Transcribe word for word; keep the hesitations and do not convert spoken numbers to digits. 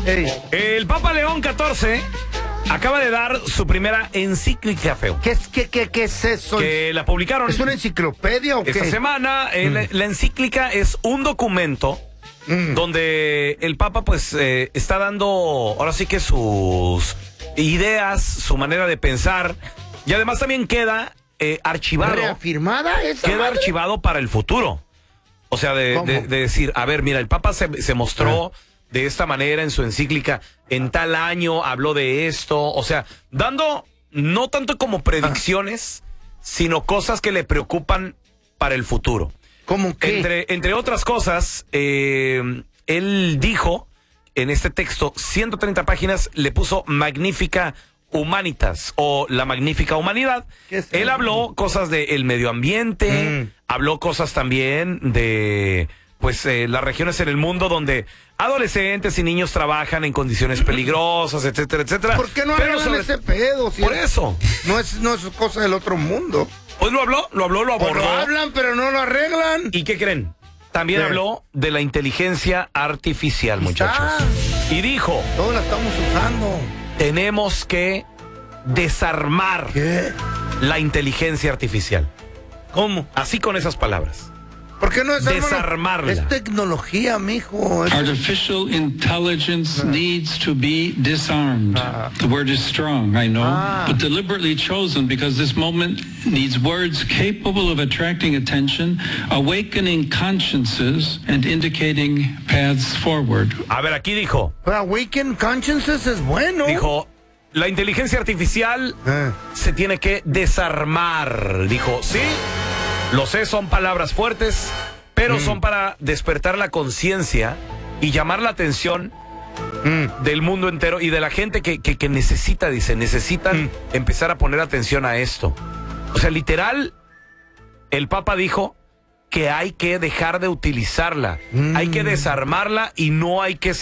Ey. El Papa León catorce acaba de dar su primera encíclica, feo. ¿Qué, es- qué, qué, qué es eso? Que la publicaron ¿Es una enciclopedia o qué? esta semana. Eh, Mm. la, la encíclica es un documento Mm. donde el Papa pues eh, está dando ahora sí que sus ideas, su manera de pensar, y además también queda eh, archivado. ¿Reafirmada esa Queda madre? archivado para el futuro. O sea, de, ¿Cómo? de- de decir, a ver, mira, el Papa se, se mostró de esta manera en su encíclica, en tal año habló de esto, o sea, dando no tanto como predicciones, sino cosas que le preocupan para el futuro. ¿Cómo qué? Entre, entre otras cosas, eh, él dijo en este texto, ciento treinta páginas, le puso Magnífica Humanitas o la Magnífica Humanidad. ¿Qué es Él eso? habló cosas del medio ambiente, Mm. habló cosas también de pues eh, las regiones en el mundo donde adolescentes y niños trabajan en condiciones peligrosas, etcétera, etcétera. ¿Por qué no Pero arreglan sobre- ese pedo? Si Por es- eso. No es, no es cosa del otro mundo. Hoy lo habló, lo habló, lo Pues abordó. lo hablan, pero no lo arreglan. ¿Y qué creen? También ¿Qué? habló de la inteligencia artificial, Ahí muchachos. está. Y dijo, Todos la estamos usando. tenemos que desarmar ¿Qué? la inteligencia artificial. ¿Cómo? Así con esas palabras. ¿Por qué no es Desarmarla. Es tecnología, mijo. Es- Artificial intelligence needs to be disarmed. The word is strong, I know, Ah. but deliberately chosen because this moment needs words capable of attracting attention, awakening consciences, and indicating paths forward. A ver, aquí dijo, Pero Awaken Consciences es bueno. dijo, la inteligencia artificial Eh. se tiene que desarmar. Dijo, sí, lo sé, son palabras fuertes, pero Mm. son para despertar la conciencia y llamar la atención Mm. del mundo entero y de la gente que, que, que necesita, dice, necesitan Mm. empezar a poner atención a esto. O sea, literal, el Papa dijo que hay que dejar de utilizarla, Mm. hay que desarmarla y no hay que